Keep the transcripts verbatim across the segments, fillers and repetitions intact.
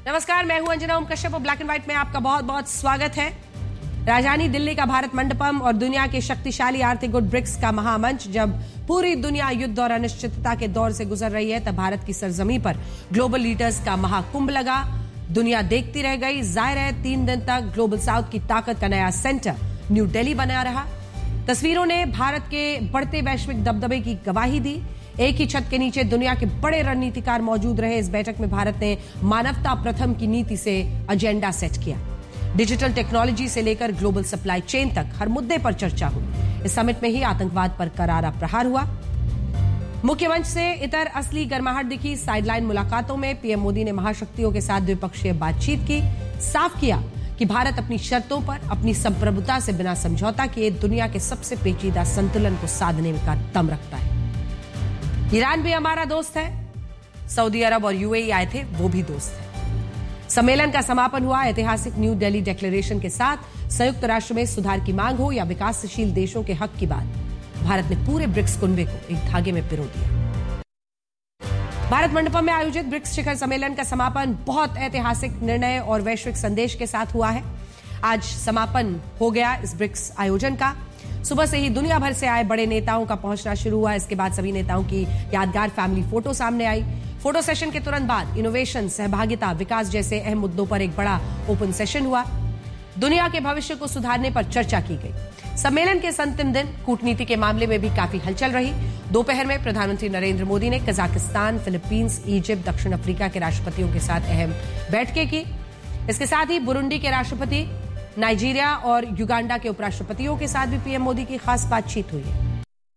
नमस्कार, मैं हूं अंजना ओम कश्यप और ब्लैक एंड व्हाइट में आपका बहुत बहुत स्वागत है। राजधानी दिल्ली का भारत मंडपम और दुनिया के शक्तिशाली आर्थिक गुट ब्रिक्स का महामंच। जब पूरी दुनिया युद्ध और अनिश्चितता के दौर से गुजर रही है, तब भारत की सरजमी पर ग्लोबल लीडर्स का महाकुंभ लगा। दुनिया देखती रह गई। जाहिर है, तीन दिन तक ग्लोबल साउथ की ताकत का नया सेंटर न्यू दिल्ली बना रहा। तस्वीरों ने भारत के बढ़ते वैश्विक दबदबे की गवाही दी। एक ही छत के नीचे दुनिया के बड़े रणनीतिकार मौजूद रहे। इस बैठक में भारत ने मानवता प्रथम की नीति से एजेंडा सेट किया। डिजिटल टेक्नोलॉजी से लेकर ग्लोबल सप्लाई चेन तक हर मुद्दे पर चर्चा हुई। इस समिट में ही आतंकवाद पर करारा प्रहार हुआ। मुख्य मंच से इतर असली गर्माहट दिखी। साइडलाइन मुलाकातों में पीएम मोदी ने महाशक्तियों के साथ द्विपक्षीय बातचीत की। साफ किया कि भारत अपनी शर्तों पर, अपनी संप्रभुता से बिना समझौता किए दुनिया के सबसे पेचीदा संतुलन को साधने का दम रखता है। ईरान भी हमारा दोस्त है। सऊदी अरब और यूएई आए थे, वो भी दोस्त है। सम्मेलन का समापन हुआ ऐतिहासिक न्यू दिल्ली डिक्लेरेशन के साथ। संयुक्त राष्ट्र में सुधार की मांग हो या विकासशील देशों के हक की बात, भारत ने पूरे ब्रिक्स कुनबे को एक धागे में पिरो दिया। भारत मंडपम में आयोजित ब्रिक्स शिखर सम्मेलन का समापन बहुत ऐतिहासिक निर्णय और वैश्विक संदेश के साथ हुआ है। आज समापन हो गया इस ब्रिक्स आयोजन का। सुबह से ही दुनिया भर से आए बड़े नेताओं का पहुंचना शुरू हुआ। इसके बाद सभी नेताओं की यादगार फैमिली फोटो सामने आई। फोटो सेशन के तुरंत बाद इनोवेशन, सहभागिता, विकास जैसे अहम मुद्दों पर एक बड़ा ओपन सेशन हुआ। दुनिया के भविष्य को सुधारने पर चर्चा की गई। सम्मेलन के अंतिम दिन कूटनीति के मामले में भी काफी हलचल रही। दोपहर में प्रधानमंत्री नरेंद्र मोदी ने कजाकिस्तान, फिलीपींस, इजिप्ट, दक्षिण अफ्रीका के राष्ट्रपतियों के साथ अहम बैठकें की। इसके साथ ही बुरुंडी के राष्ट्रपति, नाइजीरिया और युगांडा के उपराष्ट्रपतियों के साथ भी पीएम मोदी की खास बातचीत हुई है।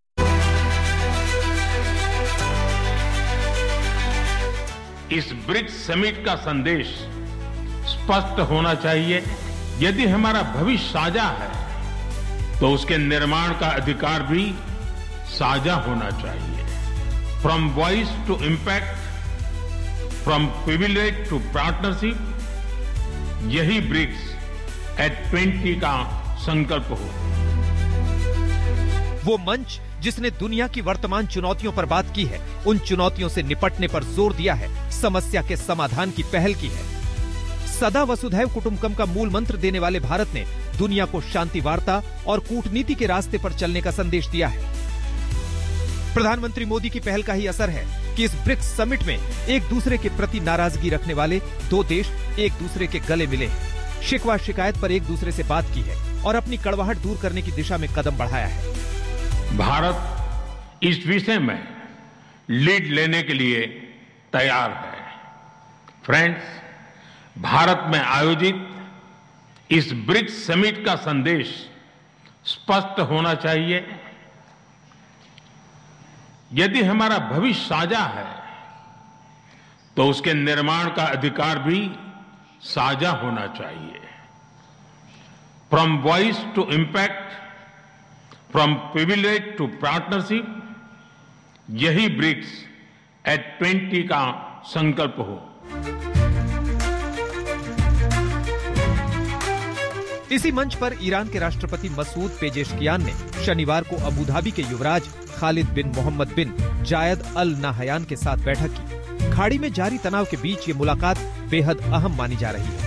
इस ब्रिक्स समिट का संदेश स्पष्ट होना चाहिए। यदि हमारा भविष्य साझा है, तो उसके निर्माण का अधिकार भी साझा होना चाहिए। From voice to impact, from privilege to partnership, यही ब्रिक्स एट ट्वेंटी का संकल्प हो। वो मंच जिसने दुनिया की वर्तमान चुनौतियों पर बात की है, उन चुनौतियों से निपटने पर जोर दिया है, समस्या के समाधान की पहल की है। सदा वसुधैव कुटुंबकम का मूल मंत्र देने वाले भारत ने दुनिया को शांति वार्ता और कूटनीति के रास्ते पर चलने का संदेश दिया है। प्रधानमंत्री मोदी की पहल का ही असर है कि इस ब्रिक्स समिट में एक दूसरे के प्रति नाराजगी रखने वाले दो देश एक दूसरे के गले मिले हैं, शिकवा शिकायत पर एक दूसरे से बात की है और अपनी कड़वाहट दूर करने की दिशा में कदम बढ़ाया है। भारत इस विषय में लीड लेने के लिए तैयार है। फ्रेंड्स, भारत में आयोजित इस ब्रिक्स समिट का संदेश स्पष्ट होना चाहिए। यदि हमारा भविष्य साझा है, तो उसके निर्माण का अधिकार भी साझा होना चाहिए। From voice to impact, from privilege to partnership, यही ब्रिक्स एट ट्वेंटी का संकल्प हो। इसी मंच पर ईरान के राष्ट्रपति मसूद पेजेशकियान ने शनिवार को अबू धाबी के युवराज खालिद बिन मोहम्मद बिन जायद अल नाहयान के साथ बैठक की। खाड़ी में जारी तनाव के बीच ये मुलाकात बेहद अहम मानी जा रही है।